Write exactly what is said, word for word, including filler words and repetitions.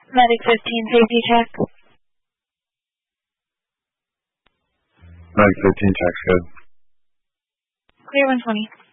Medic fifteen, safety check. Medic fifteen, check's good. Clear one twenty.